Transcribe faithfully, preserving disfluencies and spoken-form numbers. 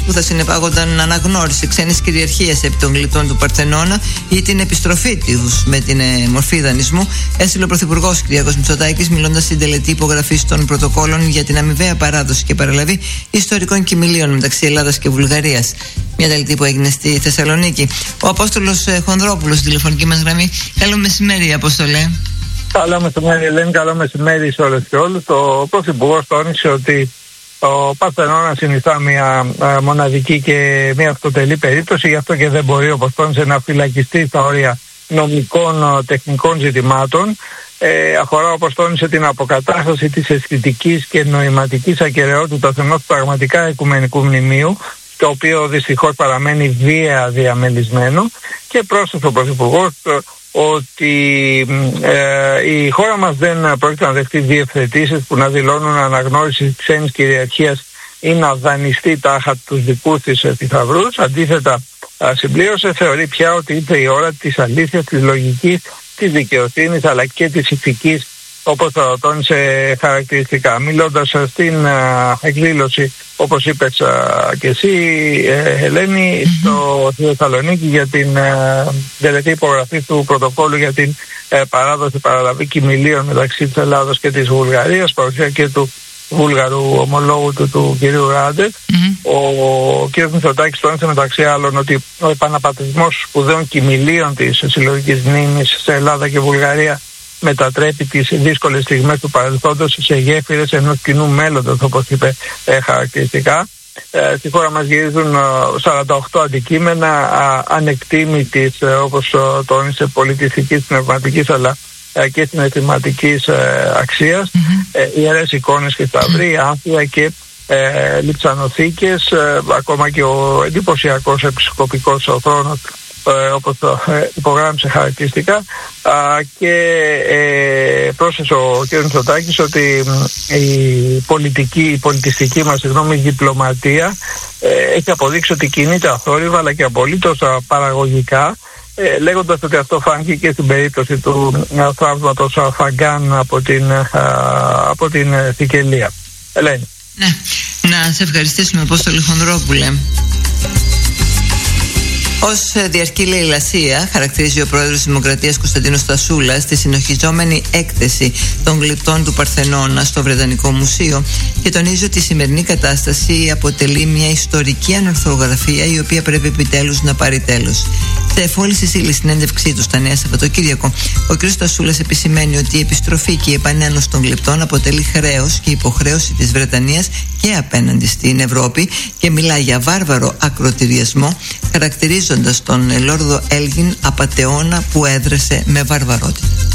που θα συνεπάγονταν αναγνώριση ξένης κυριαρχίας επί των γλυπτών του Παρθενώνα ή την επιστροφή τους με την ε, μορφή δανεισμού, έστειλε ο Πρωθυπουργός Κυριάκος Μητσοτάκης, μιλώντας στην τελετή υπογραφής των πρωτοκόλων για την αμοιβαία παράδοση και παραλαβή ιστορικών κοιμηλίων μεταξύ Ελλάδας και Βουλγαρίας. Μια τελετή που έγινε στη Θεσσαλονίκη. Ο Απόστολος ε, Χονδρόπουλος στη τηλεφωνική μας γραμμή. Καλό μεσημέρι, Απόστολε. Καλό μεσημέρι, Ελένη, καλό μεσημέρι σε όλες και όλους. Ο Πρωθυπουργός τόνισε ότι ο Παρθενώνας συνιστά μια α, μοναδική και μια αυτοτελή περίπτωση, γι' αυτό και δεν μπορεί, όπως τόνισε, να φυλακιστεί στα όρια νομικών α, τεχνικών ζητημάτων. Ε, αφορά, όπως τόνισε, την αποκατάσταση της αισθητικής και νοηματικής ακεραιότητας ενός πραγματικά οικουμενικού μνημείου, το οποίο δυστυχώς παραμένει βία διαμελισμένο, και πρόσθεσε ο Πρωθυπουργός ότι ε, η χώρα μας δεν πρόκειται να δεχτεί διευθετήσεις που να δηλώνουν αναγνώριση ξένης κυριαρχίας ή να δανειστεί τάχα τους δικούς της θησαυρούς. Αντίθετα, συμπλήρωσε, θεωρεί πια ότι ήρθε η ώρα της αλήθειας, της λογικής, της δικαιοσύνης αλλά και της ηθικής, όπως το τόνισε χαρακτηριστικά. Μιλώντας στην α, εκδήλωση, όπως είπες α, και εσύ, ε, Ελένη, mm-hmm. στο Θεσσαλονίκη για την τελετή υπογραφή του πρωτοκόλλου για την ε, παράδοση παραλαβή κοιμηλίων μεταξύ της Ελλάδος και της Βουλγαρίας, παρουσία και του Βούλγαρου ομολόγου του, του κ. Ράντεφ. Mm-hmm. Ο κ. Μητσοτάκης τόνισε μεταξύ άλλων ότι ο επαναπατρισμός σπουδαίων κοιμηλίων της συλλογικής μνήμης σε Ελλάδα και Βουλγαρία μετατρέπει τις δύσκολες στιγμές του παρελθόντος σε γέφυρες ενός κοινού μέλλοντος, όπως είπε ε, χαρακτηριστικά. Ε, στη χώρα μας γυρίζουν ε, σαράντα οκτώ αντικείμενα ε, ανεκτήμητης, ε, όπως ε, τόνισε, πολιτιστικής, πνευματικής αλλά ε, και συναισθηματικής ε, αξίας, mm-hmm. ε, ιερές εικόνες και σταυροί, άμφια και ε, λιψανοθήκες, ε, ακόμα και ο εντυπωσιακός επισκοπικός θρόνος, Ε, όπως το ε, υπογράμμισε χαρακτηριστικά, α, και ε, πρόσθεσε ο κ. Μητσοτάκης ότι ε, η πολιτική, η πολιτιστική μας συγγνώμη, διπλωματία ε, έχει αποδείξει ότι κινείται αθόρυβα αλλά και απολύτως α, παραγωγικά, ε, λέγοντας ότι αυτό φάνηκε και στην περίπτωση του α, θαύματος Φαγκάν από την, α, από την α, Σικελία. Ελένη. Ναι, να σε ευχαριστήσουμε, Απόστολε Χονδρόπουλε. Ως διαρκή λαιλασία, χαρακτηρίζει ο πρόεδρος της Δημοκρατίας Κωνσταντίνος Στασούλας τη συνοχιζόμενη έκθεση των γλυπτών του Παρθενώνα στο Βρετανικό Μουσείο και τονίζει ότι η σημερινή κατάσταση αποτελεί μια ιστορική ανορθογραφία η οποία πρέπει επιτέλους να πάρει τέλος. Σε εφόληση σύλλη συνέντευξή του στα Νέα Σαββατοκύριακο, ο κ. Στασούλας επισημαίνει ότι η επιστροφή και η επανένωση των γλυπτών αποτελεί χρέος και υποχρέωση της Βρετανίας και απέναντι στην Ευρώπη και μιλά για βάρβαρο ακροτηριασμό, χαρακτηρίζοντας τον Λόρδο Έλγιν απατεώνα που έδρασε με βαρβαρότητα.